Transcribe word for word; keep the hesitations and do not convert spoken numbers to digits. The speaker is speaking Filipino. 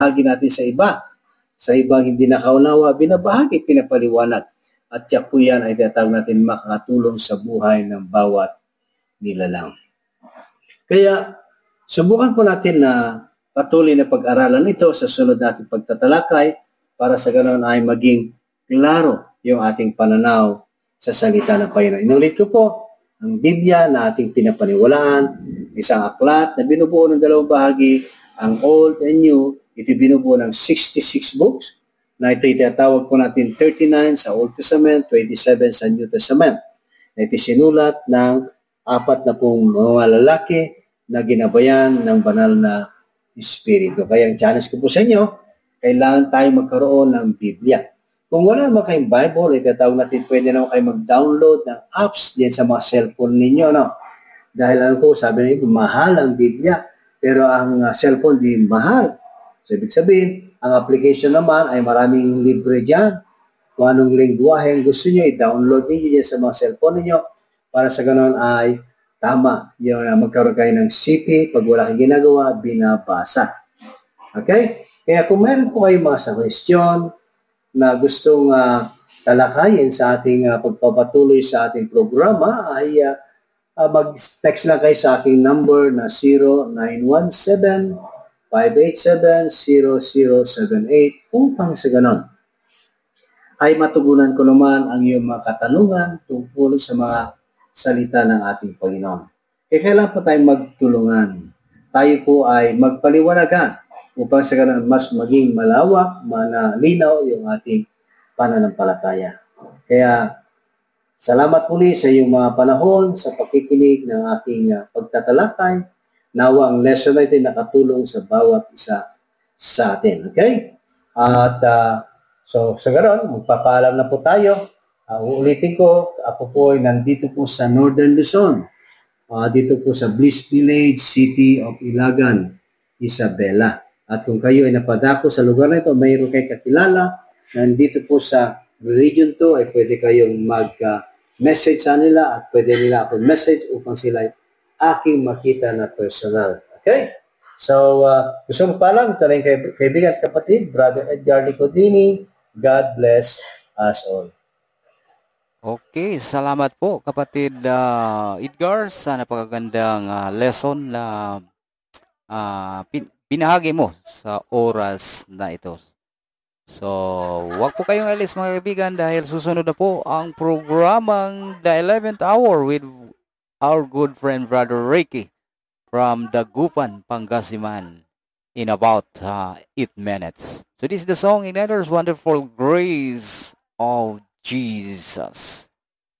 binabahagi natin sa iba. Sa ibang hindi nakaunawa, binabahagi, pinapaliwanag. At tiyak po yan ay tinatawag natin makakatulong sa buhay ng bawat nilalang. Kaya, subukan po natin na patuloy na pag-aralan ito sa sunod nating pagtatalakay para sa ganoon ay maging klaro yung ating pananaw sa salita ng Panginoon. Inulit ko po, ang Biblia na ating pinapaniwalaan, isang aklat na binubuo ng dalawang bahagi, ang Old and New, ito binubuo ng sixty-six books, na ito itatawag po natin thirty-nine sa Old Testament, twenty-seven sa New Testament. Na ito sinulat ng apat na pong mga lalaki na ginabayan ng banal na Espiritu. Kaya ang challenge ko po sa inyo, kailangan tayo magkaroon ng Biblia. Kung wala naman kayong Bible, itatawag natin, pwede naman kayo mag-download ng apps din sa mga cellphone ninyo. No? Dahil alam ko, sabi nyo, mahal ang Biblia, pero ang uh, cellphone di mahal. So, ibig sabihin, ang application naman ay maraming libre dyan. Kung anong lingwahe ang gusto nyo, i-download niyo dyan sa mga cellphone niyo para sa ganon ay tama. Yung uh, magkaroon kayo ng C P, pag wala kang ginagawa, binabasa. Okay? Kaya kung meron po kayo mga suggestion na gustong uh, talakayin sa ating uh, pagpapatuloy sa ating programa, ay uh, Uh, mag-text lang kayo sa aking number na zero nine one seven, five eight seven, zero zero seven eight upang sa ganon ay matugunan ko naman ang iyong mga katanungan tungkol sa mga salita ng ating Panginoon. E kailan po tayong magtulungan? Tayo po ay magpaliwanagan upang sa ganon mas maging malawak, manalinaw yung ating pananampalataya. Kaya salamat muli sa iyong mga panahon, sa pakikinig ng aking uh, pagtatalakay. Nawa ang lesson na ito nakatulong sa bawat isa sa atin. Okay? At uh, so sa ganon, magpapaalam na po tayo. Uh, uulitin ko, ako po ay nandito po sa Northern Luzon. Uh, dito po sa Bliss Village, City of Ilagan, Isabela. At kung kayo ay napadako sa lugar na ito, mayroon kayo kakilala, nandito po sa Region two ay pwede kayong mag-message uh, sa nila at pwede nila ako message upang sila ay aking makita na personal. Okay? So, uh, gusto mo pala, ito rin kay, kaibigan at kapatid, Brother Edgar Nicodini. God bless us all. Okay, salamat po kapatid uh, Edgar sa napakagandang uh, lesson na uh, pin- binahagi mo sa oras na ito. So, wag po kayong alis mga kaibigan dahil susunod na po ang programang The eleventh Hour with our good friend Brother Ricky from Dagupan, Pangasinan in about uh, eight minutes. So this is the song in others, Wonderful Grace of Jesus.